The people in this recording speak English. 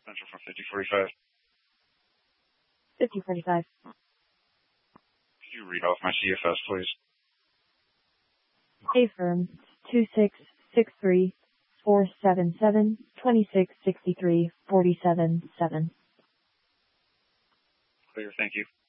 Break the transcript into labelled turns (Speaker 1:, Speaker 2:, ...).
Speaker 1: Central from 5045.
Speaker 2: 5045.
Speaker 1: Could you read off my CFS, please?
Speaker 2: Affirm 2663477266347-7.
Speaker 1: Clear, thank you.